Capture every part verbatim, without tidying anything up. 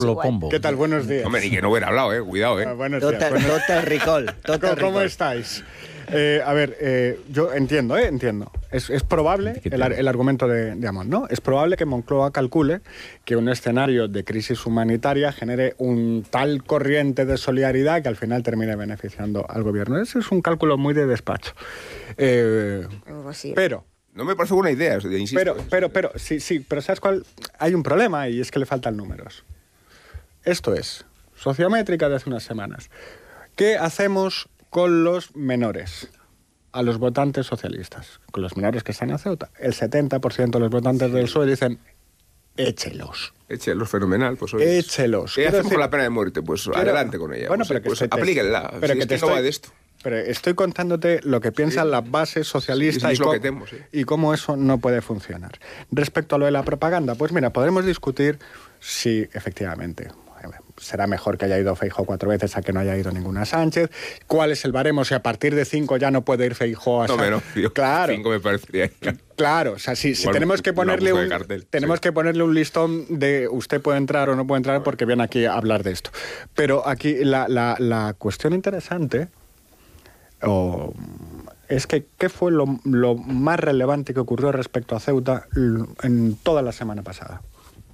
Lo combo. ¿Qué tal? Buenos días. Hombre, ni que no hubiera hablado, eh. Cuidado, eh. Ah, buenos Total, días. Buenos... total recall. Total ¿Cómo, ¿Cómo recall. estáis? Eh, a ver, eh, yo entiendo, eh, entiendo. Es, es probable, el, el argumento de, de Amón, ¿no? Es probable que Moncloa calcule que un escenario de crisis humanitaria genere un tal corriente de solidaridad que al final termine beneficiando al gobierno. Ese es un cálculo muy de despacho. Eh, pero... No me parece buena idea, insisto. Pero, pero, pero, sí, sí, pero ¿sabes cuál? Hay un problema y es que le faltan números. Esto es, sociométrica de hace unas semanas. ¿Qué hacemos con los menores? A los votantes socialistas, con los menores que están en Ceuta. El setenta por ciento de los votantes del P S O E dicen, échelos. Échelos, fenomenal. Pues, oye, Échelos. ¿Qué hacemos decir, con la pena de muerte? Pues quiero, adelante con ella. Bueno, pues, pero que pues estoy, aplíquenla. Pero si que es te que estoy, no va de esto. Pero estoy contándote lo que piensa sí. la base socialista sí, y, sí, cómo, que temo, sí. y cómo eso no puede funcionar. Respecto a lo de la propaganda, pues mira, podremos discutir si efectivamente será mejor que haya ido Feijóo cuatro veces a que no haya ido ninguna Sánchez. ¿Cuál es el baremo? Si a partir de cinco ya no puede ir Feijóo a No, menos, tío. Claro. Cinco me parecería. Claro, o sea, si, si Igual, tenemos que ponerle un cartel, tenemos sí. que ponerle un listón de usted puede entrar o no puede entrar porque viene aquí a hablar de esto. Pero aquí la, la, la cuestión interesante o, es que ¿qué fue lo, lo más relevante que ocurrió respecto a Ceuta en toda la semana pasada?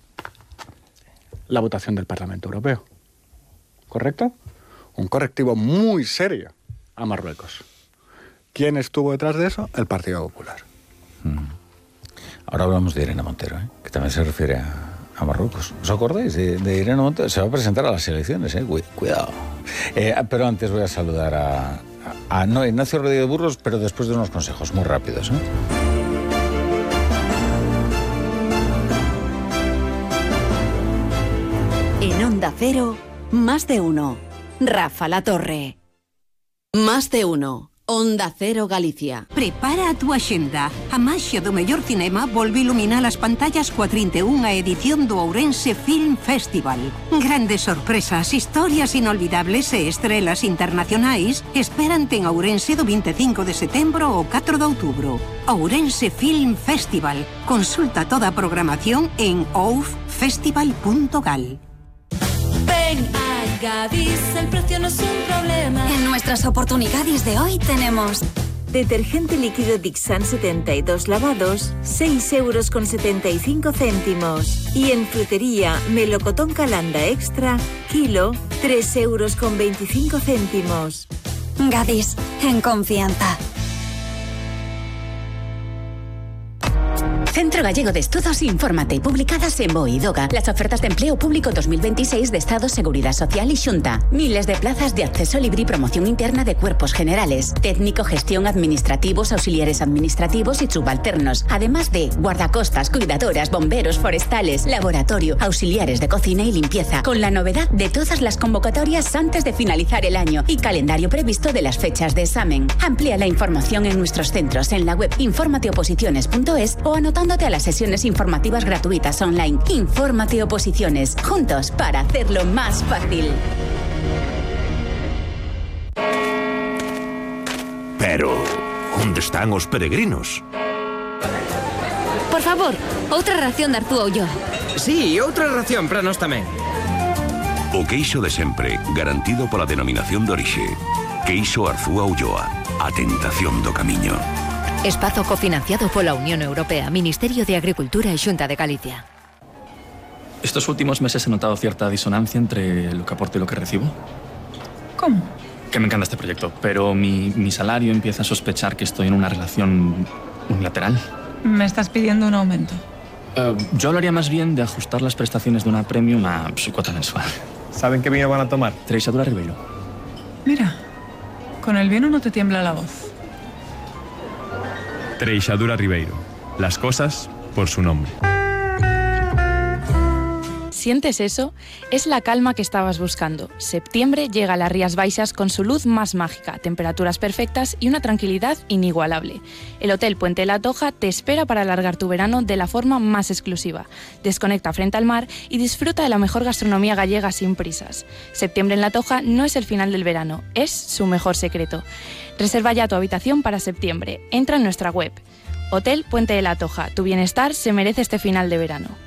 La votación del Parlamento Europeo. ¿Correcto? Un correctivo muy serio a Marruecos. ¿Quién estuvo detrás de eso? El Partido Popular. Mm. Ahora hablamos de Irene Montero, ¿eh? Que también se refiere a, a Marruecos. ¿Os acordáis de, de Irene Montero? Se va a presentar a las elecciones, ¿eh? Cuidado. Eh, pero antes voy a saludar a, a, a no, Ignacio Rodríguez Burgos, pero después de unos consejos muy rápidos, ¿eh? En Onda Cero, Más de Uno. Rafa Latorre. Más de Uno. Onda Cero Galicia. Prepara a tu axenda. A maxia do mellor cinema volve iluminar as pantallas coa trinta e unha edición do Ourense Film Festival. Grandes sorpresas, historias inolvidables e estrelas internacionais esperante en Ourense do vinte e cinco de setembro ao catro de outubro. Ourense Film Festival. Consulta toda a programación en ou f festival punto gal. Ven a Gadis, el precio no es un problema. En nuestras oportunidades de hoy tenemos detergente líquido Dixan setenta y dos lavados, seis euros con setenta y cinco céntimos. Y en frutería, melocotón Calanda Extra, kilo, tres euros con veinticinco céntimos. Gadis, en confianza. Centro Gallego de Estudos, infórmate. Publicadas en Boidoga. Las ofertas de empleo público dos mil veintiséis de Estado, Seguridad Social y Xunta. Miles de plazas de acceso libre y promoción interna de cuerpos generales. Técnico, gestión, administrativos, auxiliares administrativos y subalternos. Además de guardacostas, cuidadoras, bomberos, forestales, laboratorio, auxiliares de cocina y limpieza. Con la novedad de todas las convocatorias antes de finalizar el año y calendario previsto de las fechas de examen. Amplía la información en nuestros centros en la web informateoposiciones punto es o anotando a las sesiones informativas gratuitas online. Infórmate Oposiciones, juntos para hacerlo más fácil. Pero, onde están os peregrinos? Por favor, outra ración de Arzúa Ulloa. Sí, outra ración para nós tamén. O queixo de sempre, garantido pola denominación de orixe. Queixo Arzúa Ulloa, a tentación do camiño. Espazo cofinanciado pola Unión Europea, Ministerio de Agricultura e Xunta de Galicia. Estos últimos meses he notado cierta disonancia entre lo que aporto y lo que recibo. ¿Cómo? Que me encanta este proyecto, pero mi, mi salario empieza a sospechar que estoy en una relación unilateral. ¿Me estás pidiendo un aumento? Uh, yo hablaría más bien de ajustar las prestaciones de una premium a su cuota mensual. ¿Saben qué vino van a tomar? Treixadura Ribeiro. Mira, con el vino no te tiembla la voz. Treixadura Ribeiro. Las cosas por su nombre. ¿Sientes eso? Es la calma que estabas buscando. Septiembre llega a las Rías Baixas con su luz más mágica, temperaturas perfectas y una tranquilidad inigualable. El Hotel Puente de la Toja te espera para alargar tu verano de la forma más exclusiva. Desconecta frente al mar y disfruta de la mejor gastronomía gallega sin prisas. Septiembre en la Toja no es el final del verano, es su mejor secreto. Reserva ya tu habitación para septiembre. Entra en nuestra web. Hotel Puente de la Toja. Tu bienestar se merece este final de verano.